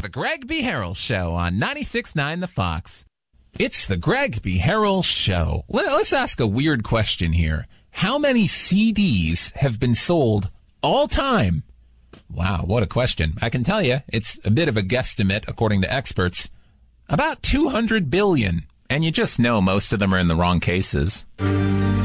the Greg B. Harrell Show on 96.9 The Fox. It's the Greg B. Harrell Show. Let's ask a weird question here. How many CDs have been sold all time? Wow, what a question. I can tell you, it's a bit of a guesstimate, according to experts. About 200 billion. And you just know most of them are in the wrong cases.